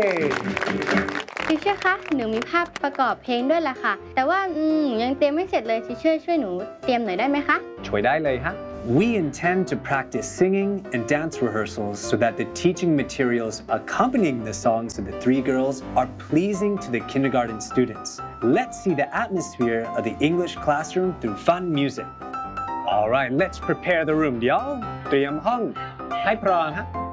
ทีเชอร์คะหนูมีภาพประกอบเพลงด้วยล่ะค่ะแต่ว่ายังเตรียมไม่เสร็จเลยทีเชอร์ช่วยหนูเตรียมหน่อยได้ไหมคะช่วยได้เลยฮะ We intend to practice singing and dance rehearsals so that the teaching materials accompanying the songs of the three girls are pleasing to the kindergarten students. Let's see the atmosphere of the English classroom through fun music. All right, let's prepare the room, y'all. เตรียมห้องให้พร้อมฮะ